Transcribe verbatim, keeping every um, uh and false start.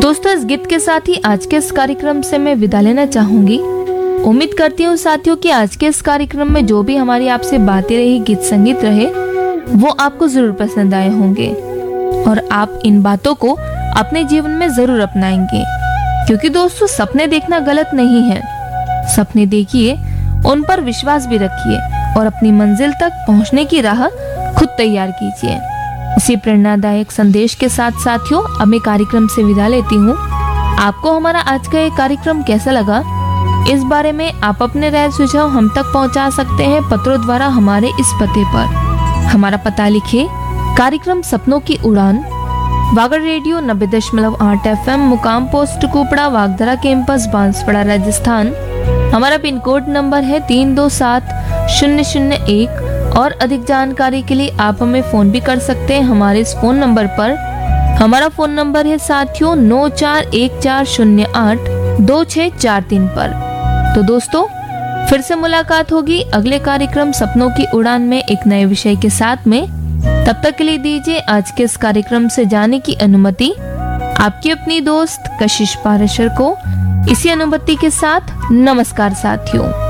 दोस्तों, इस गीत के साथ ही आज के इस कार्यक्रम से मैं विदा लेना चाहूंगी। उम्मीद करती हूँ साथियों कि आज के इस कार्यक्रम में जो भी हमारी आपसे बातें रही, गीत संगीत रहे, वो आपको जरूर पसंद आए होंगे और आप इन बातों को अपने जीवन में जरूर अपनाएंगे। क्योंकि दोस्तों, सपने देखना गलत नहीं है। सपने देखिए, उन पर विश्वास भी रखिए और अपनी मंजिल तक पहुंचने की राह खुद तैयार कीजिए। इसी प्रेरणादायक संदेश के साथ साथियों, अब मैं कार्यक्रम से विदा लेती हूँ। आपको हमारा आज का ये कार्यक्रम कैसा लगा, इस बारे में आप अपने राय सुझाव हम तक पहुँचा सकते हैं पत्रों द्वारा हमारे इस पते पर। हमारा पता लिखे, कार्यक्रम सपनों की उड़ान, वागड़ रेडियो नब्बे दशमलव आठ एफ एम, मुकाम पोस्ट कुपड़ा, वागदरा कैंपस, बांसवाड़ा, राजस्थान। हमारा पिन कोड नंबर है तीन दो सात शून्य शून्य एक और अधिक जानकारी के लिए आप हमें फोन भी कर सकते हैं हमारे इस फोन नंबर पर। हमारा फोन नंबर है साथियों नौ चार एक चार शून्य आठ दो छः चार तीन पर। तो दोस्तों, फिर से मुलाकात होगी अगले कार्यक्रम सपनों की उड़ान में एक नए विषय के साथ में। तब तक के लिए दीजिए आज के इस कार्यक्रम से जाने की अनुमति आपकी अपनी दोस्त कशिश पारेशर को। इसी अनुमति के साथ नमस्कार साथियों।